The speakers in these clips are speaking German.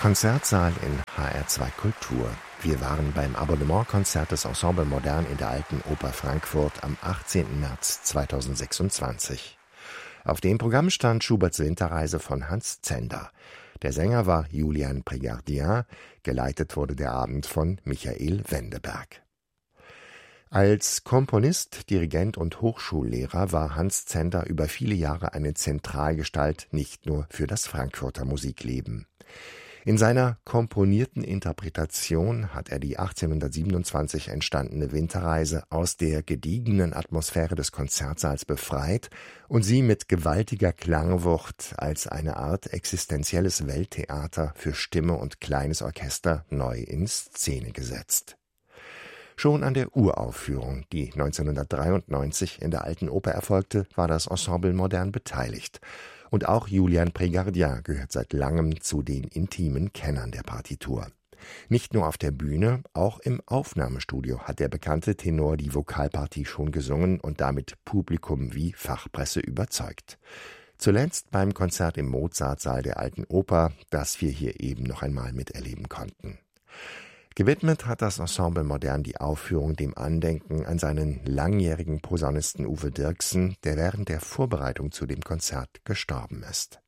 Konzertsaal in HR2 Kultur. Wir waren beim Abonnementkonzert des Ensemble Modern in der Alten Oper Frankfurt am 18. März 2026. Auf dem Programm stand Schuberts Winterreise von Hans Zender. Der Sänger war Julian Prégardien, geleitet wurde der Abend von Michael Wendeberg. Als Komponist, Dirigent und Hochschullehrer war Hans Zender über viele Jahre eine Zentralgestalt nicht nur für das Frankfurter Musikleben. In seiner komponierten Interpretation hat er die 1827 entstandene Winterreise aus der gediegenen Atmosphäre des Konzertsaals befreit und sie mit gewaltiger Klangwucht als eine Art existenzielles Welttheater für Stimme und kleines Orchester neu in Szene gesetzt. Schon an der Uraufführung, die 1993 in der Alten Oper erfolgte, war das Ensemble Modern beteiligt. Und auch Julian Prégardien gehört seit langem zu den intimen Kennern der Partitur. Nicht nur auf der Bühne, auch im Aufnahmestudio hat der bekannte Tenor die Vokalpartie schon gesungen und damit Publikum wie Fachpresse überzeugt. Zuletzt beim Konzert im Mozartsaal der Alten Oper, das wir hier eben noch einmal miterleben konnten. Gewidmet hat das Ensemble Modern die Aufführung dem Andenken an seinen langjährigen Posaunisten Uwe Dirksen, der während der Vorbereitung zu dem Konzert gestorben ist.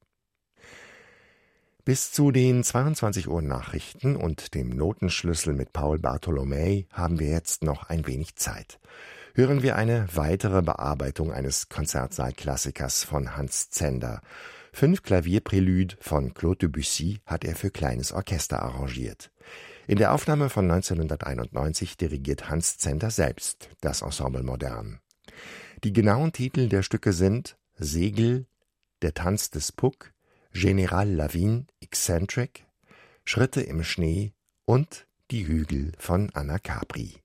Bis zu den 22 Uhr Nachrichten und dem Notenschlüssel mit Paul Bartholomä haben wir jetzt noch ein wenig Zeit. Hören wir eine weitere Bearbeitung eines Konzertsaalklassikers von Hans Zender. 5 Klavierprälude von Claude Debussy hat er für kleines Orchester arrangiert. In der Aufnahme von 1991 dirigiert Hans Zender selbst das Ensemble Modern. Die genauen Titel der Stücke sind Segel, Der Tanz des Puck, General Lavigne, Eccentric, Schritte im Schnee und Die Hügel von Anna Capri.